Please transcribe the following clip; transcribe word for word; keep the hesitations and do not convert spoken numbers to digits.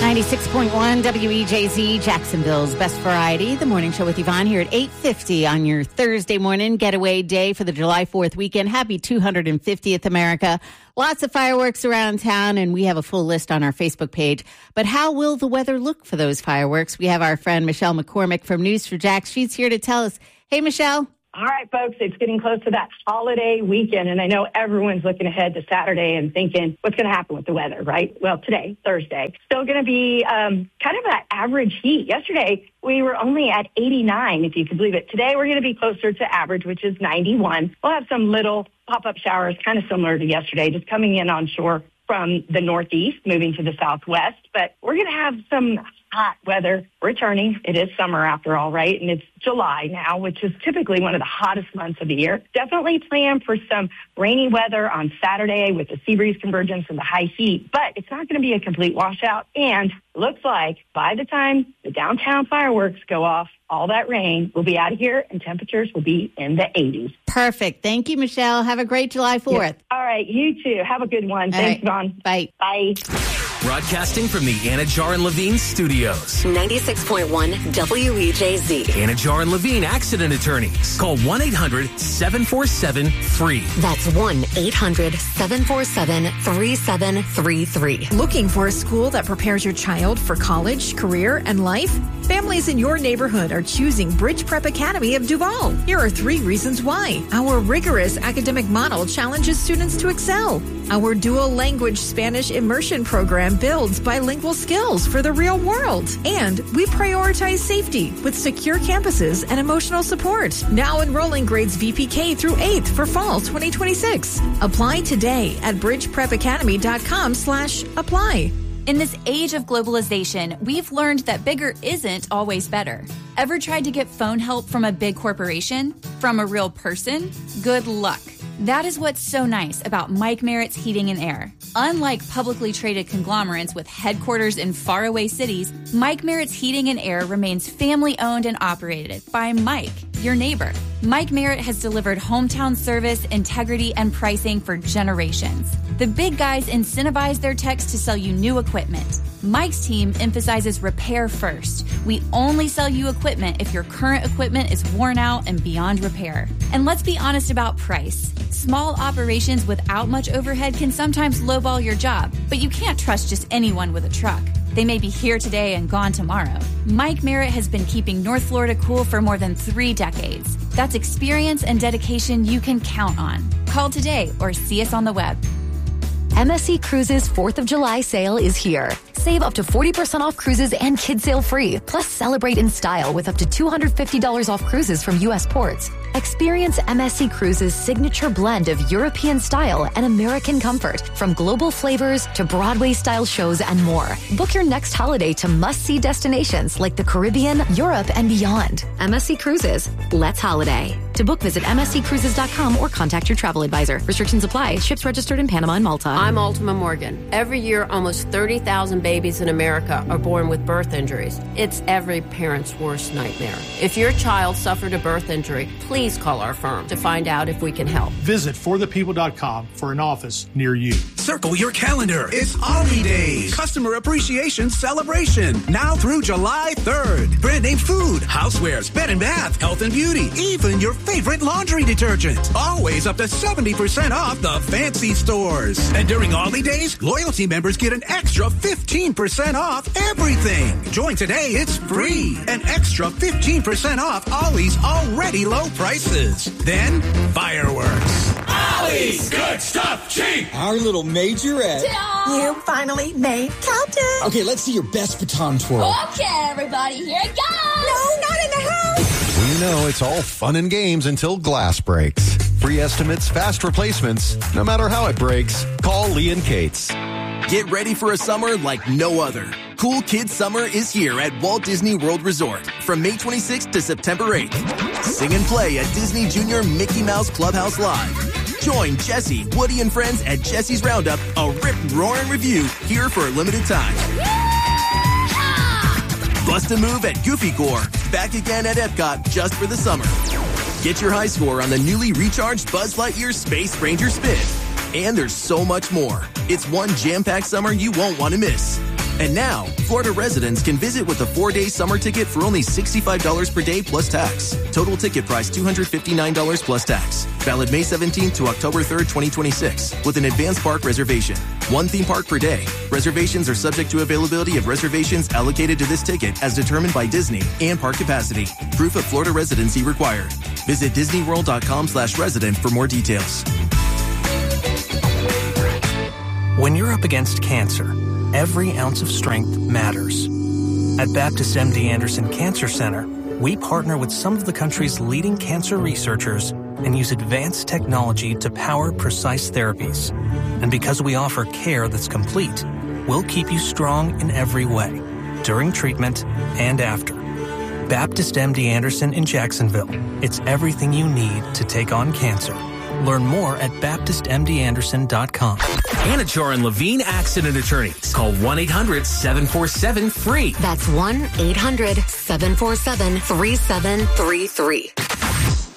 ninety-six point one W E J Z, Jacksonville's Best Variety. The morning show with Yvonne here at eight fifty on your Thursday morning getaway day for the July fourth weekend. Happy two hundred fiftieth America. Lots of fireworks around town, and we have a full list on our Facebook page. But how will the weather look for those fireworks? We have our friend Michelle McCormick from News four Jax. She's here to tell us. Hey, Michelle. All right, folks, it's getting close to that holiday weekend, and I know everyone's looking ahead to Saturday and thinking, what's going to happen with the weather, right? Well, today, Thursday, still going to be um, kind of that average heat. Yesterday, we were only at eighty-nine, if you could believe it. Today, we're going to be closer to average, which is ninety-one. We'll have some little pop-up showers, kind of similar to yesterday, just coming in on shore from the northeast, moving to the southwest. But we're going to have some hot weather returning. It is summer after all, right? And it's July now, which is typically one of the hottest months of the year. Definitely plan for some rainy weather on Saturday with the sea breeze convergence and the high heat, but it's not going to be a complete washout. And it looks like by the time the downtown fireworks go off, all that rain will be out of here and temperatures will be in the eighties. Perfect. Thank you, Michelle. Have a great July fourth. Yeah. All right. You too. Have a good one. All Thanks, right. Yvonne. Bye. Bye. Broadcasting from the Anajar and Levine studios. ninety-six point one W E J Z. Anajar and Levine accident attorneys. Call one eight hundred seven four seven free. That's one eight hundred seven four seven three seven three three. Looking for a school that prepares your child for college, career, and life? Families in your neighborhood are choosing Bridge Prep Academy of Duval. Here are three reasons why. Our rigorous academic model challenges students to excel. Our dual language Spanish immersion program builds bilingual skills for the real world. And we prioritize safety with secure campuses and emotional support. Now enrolling grades V P K through eighth for fall twenty twenty-six. Apply today at bridgeprepacademy.com slash apply. In this age of globalization, we've learned that bigger isn't always better. Ever tried to get phone help from a big corporation? From a real person? Good luck. That is what's so nice about Mike Merritt's Heating and Air. Unlike publicly traded conglomerates with headquarters in faraway cities, Mike Merritt's Heating and Air remains family-owned and operated by Mike, your neighbor. Mike Merritt has delivered hometown service, integrity, and pricing for generations. The big guys incentivize their techs to sell you new equipment. Mike's team emphasizes repair first. We only sell you equipment if your current equipment is worn out and beyond repair. And let's be honest about price. Small operations without much overhead can sometimes lowball your job, but you can't trust just anyone with a truck. They may be here today and gone tomorrow. Mike Merritt has been keeping North Florida cool for more than three decades. That's experience and dedication you can count on. Call today or see us on the web. M S C Cruises fourth of July sale is here. Save up to forty percent off cruises and kids sail free. Plus, celebrate in style with up to two hundred fifty dollars off cruises from U S ports. Experience M S C Cruises' signature blend of European style and American comfort, from global flavors to Broadway-style shows and more. Book your next holiday to must-see destinations like the Caribbean, Europe, and beyond. M S C Cruises. Let's holiday. To book, visit M S C cruises dot com or contact your travel advisor. Restrictions apply. Ships registered in Panama and Malta. I'm Ultima Morgan. Every year, almost thirty thousand babies in America are born with birth injuries. It's every parent's worst nightmare. If your child suffered a birth injury, please call our firm to find out if we can help. Visit for the people dot com for an office near you. Circle your calendar. It's Ollie Days. Customer Appreciation Celebration. Now through July third. Brand name food, housewares, bed and bath, health and beauty, even your favorite laundry detergent. Always up to seventy percent off the fancy stores. And during Ollie Days, loyalty members get an extra fifteen percent off everything. Join today, it's free. An extra fifteen percent off Ollie's already low prices. Then, fireworks. Ollie's good stuff cheap. Our little majorette. You finally made Calton. Okay, let's see your best baton twirl. Okay, everybody, here it goes. No, not in the house. We know it's all fun and games until glass breaks. Free estimates, fast replacements. No matter how it breaks, call Lee and Kate's. Get ready for a summer like no other. Cool Kids Summer is here at Walt Disney World Resort from May twenty-sixth to September eighth. Sing and play at Disney Junior Mickey Mouse Clubhouse Live. Join Jesse, Woody, and friends at Jesse's Roundup, a rip, roaring review here for a limited time. Bust a move at Goofy Gore, back again at Epcot just for the summer. Get your high score on the newly recharged Buzz Lightyear Space Ranger Spin. And there's so much more. It's one jam-packed summer you won't want to miss. And now, Florida residents can visit with a four-day summer ticket for only sixty-five dollars per day plus tax. Total ticket price two hundred fifty-nine dollars plus tax. Valid May seventeenth to October third, twenty twenty-six, with an advanced park reservation. One theme park per day. Reservations are subject to availability of reservations allocated to this ticket as determined by Disney and park capacity. Proof of Florida residency required. Visit disneyworld.com slash resident for more details. When you're up against cancer, every ounce of strength matters. At Baptist M D Anderson Cancer Center, we partner with some of the country's leading cancer researchers and use advanced technology to power precise therapies. And because we offer care that's complete, we'll keep you strong in every way, during treatment and after. Baptist M D Anderson in Jacksonville. It's everything you need to take on cancer. Learn more at baptist m d anderson dot com. Anachar and Levine Accident Attorneys. Call one eight hundred seven four seven free. That's one eight hundred seven four seven three seven three three.